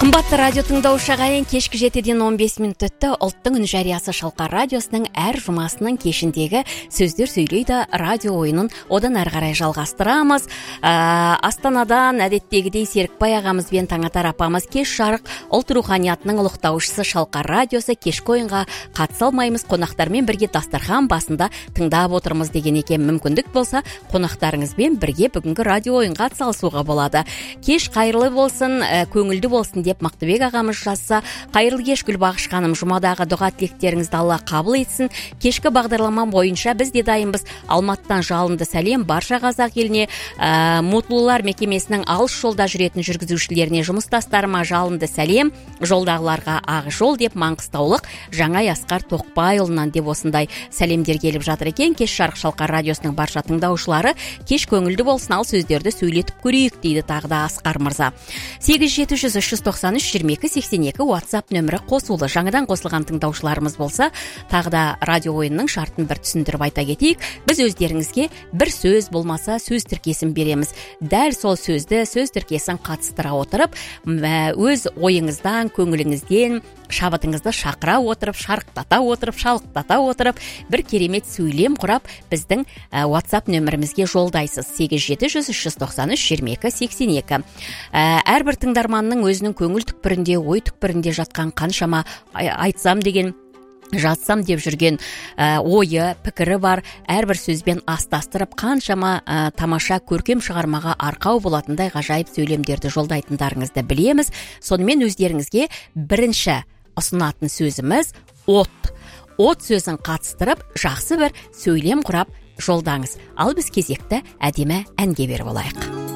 Қымбатты радио тыңдаушы ағайын, кешкі 7-ден 15 минут өтті. Ұлттың үн жариясы Шалқар радиосының әр жұмасының кешіндегі сөздер сөйлейді радио ойынын одан әрі қарай жалғастырамыз. Астанадан әдеттегідей Серікбай ағамызбен Таңатар апамыз кеш жарық ұлт руханиятының ұлықтаушысы Шалқар радиосы кешкі ойынға қатыса алмаймыз, қонақтармен бірге дастархан басында тыңдап отырмыз деген екен. Мүмкіндік болса, қонақтарыңызбен бірге бүгінгі радио ойынға атсалысуға болады. Кеш қайырлы болсын, көңілді болсын деп Мақтыбек ағамыз жазса, қайырлы кеш Гүлбағыш ханым, жұмадағы дұға тілектеріңізді Алла қабыл етсін. Кешкі бағдарламам бойынша біз де дайынбыз. Алматыдан жалынды сәлем барша қазақ еліне, Мұтлылар мекемесінің алыс жолда жүретін жүргізушілеріне, жұмыстастарыма жалынды сәлем, жолдағыларға ақ жол деп Маңғыстаулық Жаңай Асқар Тоқбайұлынан деп осындай сәлемдер келіп жатыр екен. Кеш жарық Шалқар радиосының барша тыңдаушылары, кеш көңілді болсын, ал сөздерді сөйлетіп көрейік дейді тағы да Асқар мырза. 87-393-22-82 WhatsApp нөмірі қосулы. Жаңадан қосылған тыңдаушыларымыз болса, тағы да радио ойынның шартын бір түсіндіріп айта кетейік. Біз өздеріңізге бір сөз болмаса сөз тіркесін береміз. Дәл сол сөзді, сөз тіркесін қатыстыра отырып, өз ойыңыздан, көңіліңізден шабытыңызды шақыра отырып, шарықтата отырып, шалықтата отырып, бір керемет сөйлем құрап, біздің WhatsApp нөмірімізге жолдайсыз. 87-393-22-82. Әрбір тыңдарманның өзінің көңіл түкпірінде, ой түкпірінде жатқан қаншама айтсам деген, жатсам деп жүрген ойы, пікірі бар, әрбір сөзбен астастырып қаншама тамаша көркем шығармаға арқау болатындай ғажайып сөйлемдерді жолдайтындарыңызды білеміз. Сонымен өздеріңізге бірінші ұсынатын сөзіміз от. От сөзін қатыстырып, жақсы бір сөйлем құрап жолдаңыз. Ал біз кезекті әдемі әнге беріп олайық.